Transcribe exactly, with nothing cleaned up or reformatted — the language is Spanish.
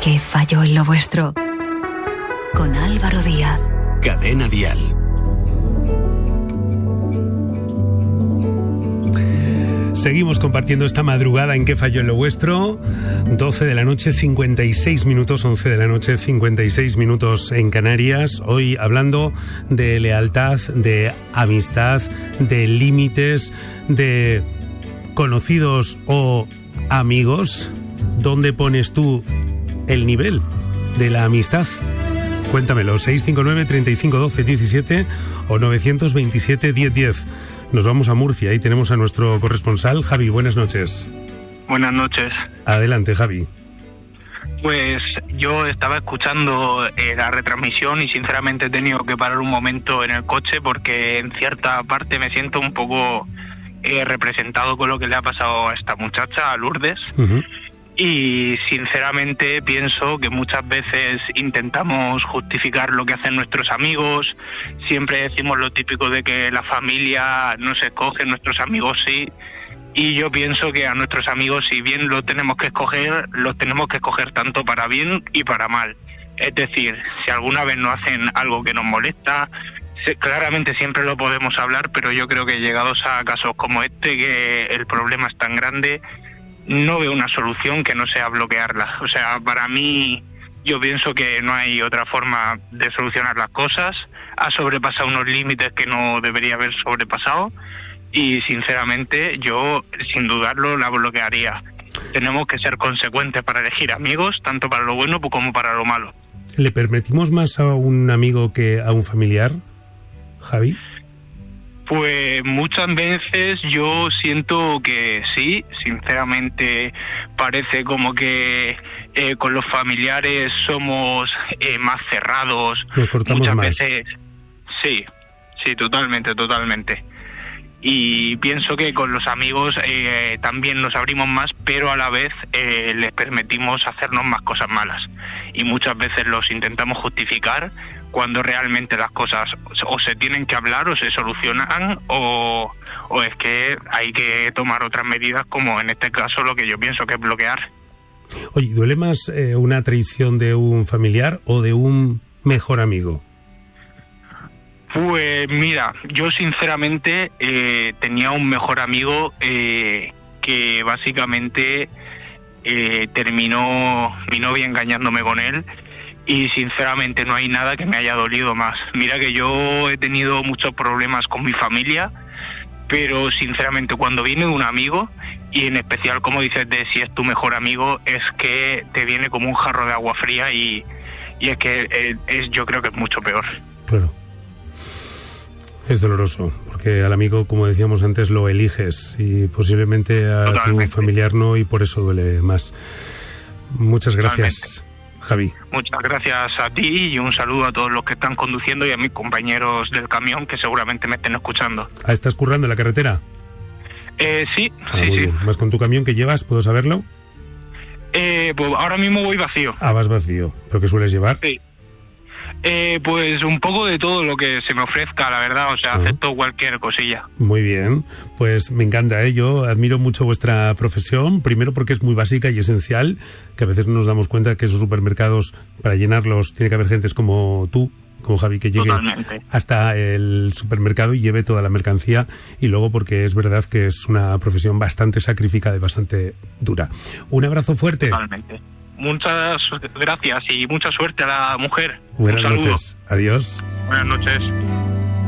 ¿Qué falló en lo vuestro? Con Álvaro Díaz. Cadena Dial. Seguimos compartiendo esta madrugada en ¿Qué falló en lo vuestro? doce de la noche, cincuenta y seis minutos, once de la noche, cincuenta y seis minutos en Canarias. Hoy hablando de lealtad, de amistad, de límites, de conocidos o amigos. ¿Dónde pones tú el nivel de la amistad? Cuéntamelo, seis cinco nueve, treinta y cinco, doce, diecisiete o nueve dos siete, diez, diez. Nos vamos a Murcia y tenemos a nuestro corresponsal, Javi. Buenas noches. Buenas noches. Adelante, Javi. Pues yo estaba escuchando eh, la retransmisión y sinceramente he tenido que parar un momento en el coche porque en cierta parte me siento un poco eh, representado con lo que le ha pasado a esta muchacha, a Lourdes. Uh-huh. Y sinceramente pienso que muchas veces intentamos justificar lo que hacen nuestros amigos, siempre decimos lo típico de que la familia no se escoge, nuestros amigos sí, y yo pienso que a nuestros amigos, si bien los tenemos que escoger, los tenemos que escoger tanto para bien y para mal. Es decir, si alguna vez nos hacen algo que nos molesta, claramente siempre lo podemos hablar, pero yo creo que llegados a casos como este, que el problema es tan grande, no veo una solución que no sea bloquearla. O sea, para mí, yo pienso que no hay otra forma de solucionar las cosas. Ha sobrepasado unos límites que no debería haber sobrepasado y, sinceramente, yo, sin dudarlo, la bloquearía. Tenemos que ser consecuentes para elegir amigos, tanto para lo bueno como para lo malo. ¿Le permitimos más a un amigo que a un familiar, Javi? Pues muchas veces yo siento que sí, sinceramente parece como que eh, con los familiares somos eh, más cerrados. Nos cortamos muchas más. veces, sí, sí, totalmente, totalmente. Y pienso que con los amigos eh, también nos abrimos más, pero a la vez eh, les permitimos hacernos más cosas malas. Y muchas veces los intentamos justificar cuando realmente las cosas o se tienen que hablar o se solucionan o, o es que hay que tomar otras medidas, como en este caso lo que yo pienso que es bloquear. Oye, ¿duele más eh, una traición de un familiar o de un mejor amigo? Pues mira, yo sinceramente eh, tenía un mejor amigo eh, que básicamente eh, terminó mi novia engañándome con él. Y sinceramente no hay nada que me haya dolido más. Mira que yo he tenido muchos problemas con mi familia, pero sinceramente cuando viene un amigo, y en especial como dices de si es tu mejor amigo, es que te viene como un jarro de agua fría y, y es que es, es, yo creo que es mucho peor. Claro. Es doloroso, porque al amigo, como decíamos antes, lo eliges y posiblemente a Totalmente. Tu familiar no, y por eso duele más. Muchas gracias. Totalmente. Javi. Muchas gracias a ti y un saludo a todos los que están conduciendo y a mis compañeros del camión que seguramente me estén escuchando. ¿Ah, estás currando en la carretera? Eh, sí, ah, sí, muy sí. Bien. ¿Vas con tu camión que llevas? ¿Puedo saberlo? Eh, pues ahora mismo voy vacío. Ah, vas vacío. ¿Pero qué sueles llevar? Sí. Eh, pues un poco de todo lo que se me ofrezca, la verdad, o sea, uh-huh. acepto cualquier cosilla. Muy bien, pues me encanta, ¿eh? Yo admiro mucho vuestra profesión, primero porque es muy básica y esencial, que a veces no nos damos cuenta que esos supermercados, para llenarlos, tiene que haber gentes como tú, como Javi, que llegue Totalmente. Hasta el supermercado y lleve toda la mercancía, y luego porque es verdad que es una profesión bastante sacrificada y bastante dura. Un abrazo fuerte. Totalmente. Muchas gracias y mucha suerte a la mujer. Buenas noches. Adiós. Buenas noches.